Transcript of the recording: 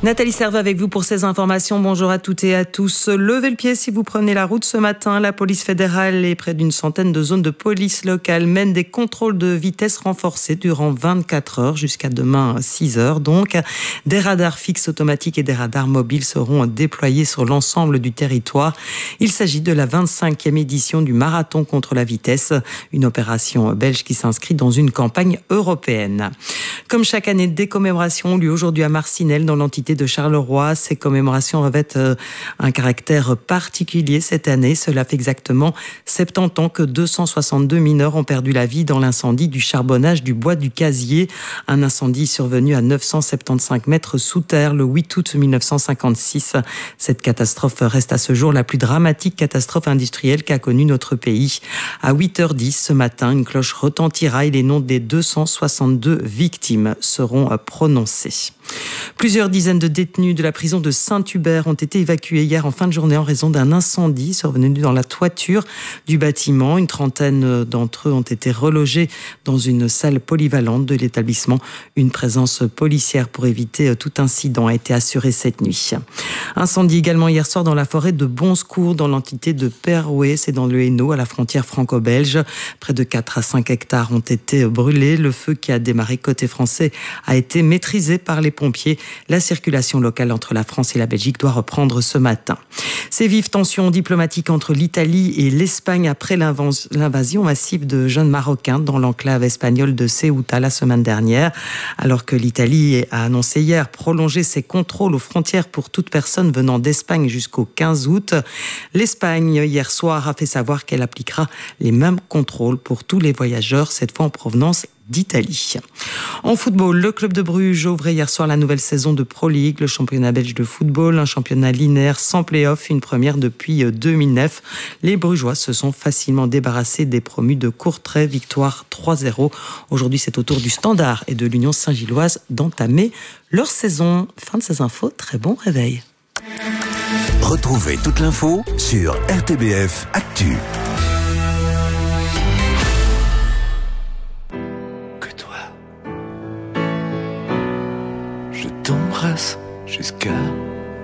Nathalie Serve avec vous pour ces informations. Bonjour à toutes et à tous. Levez le pied si vous prenez la route ce matin. La police fédérale et près d'une centaine de zones de police locale mènent des contrôles de vitesse renforcés durant 24 heures jusqu'à demain 6 heures. Donc, des radars fixes automatiques et des radars mobiles seront déployés sur l'ensemble du territoire. Il s'agit de la 25e édition du marathon contre la vitesse, une opération belge qui s'inscrit dans une campagne européenne. Comme chaque année, des commémorations ont lieu aujourd'hui à Marcinelle dans l'entité de Charleroi. Ces commémorations revêtent un caractère particulier cette année. Cela fait exactement 70 ans que 262 mineurs ont perdu la vie dans l'incendie du charbonnage du bois du Casier. Un incendie survenu à 975 mètres sous terre le 8 août 1956. Cette catastrophe reste à ce jour la plus dramatique catastrophe industrielle qu'a connue notre pays. À 8h10 ce matin, une cloche retentira et les noms des 262 victimes seront prononcés. Plusieurs dizaines de détenus de la prison de Saint-Hubert ont été évacués hier en fin de journée en raison d'un incendie survenu dans la toiture du bâtiment. Une trentaine d'entre eux ont été relogés dans une salle polyvalente de l'établissement. Une présence policière pour éviter tout incident a été assurée cette nuit. Incendie également hier soir dans la forêt de Bonsecours, dans l'entité de Perouet, c'est dans le Hainaut, à la frontière franco-belge. Près de 4 à 5 hectares ont été brûlés. Le feu qui a démarré côté français a été maîtrisé par les pompiers. La circulation locale entre la France et la Belgique doit reprendre ce matin. Ces vives tensions diplomatiques entre l'Italie et l'Espagne après l'invasion massive de jeunes Marocains dans l'enclave espagnole de Ceuta la semaine dernière. Alors que l'Italie a annoncé hier prolonger ses contrôles aux frontières pour toute personne venant d'Espagne jusqu'au 15 août, l'Espagne hier soir a fait savoir qu'elle appliquera les mêmes contrôles pour tous les voyageurs, cette fois en provenance d'Italie. En football, le club de Bruges ouvrait hier soir la nouvelle saison de Pro League, le championnat belge de football, un championnat linéaire sans play-off, une première depuis 2009. Les Brugeois se sont facilement débarrassés des promus de Courtrai, victoire 3-0. Aujourd'hui, c'est au tour du Standard et de l'Union Saint-Gilloise d'entamer leur saison. Fin de ces infos, très bon réveil. Retrouvez toute l'info sur RTBF Actu. T'embrasse jusqu'à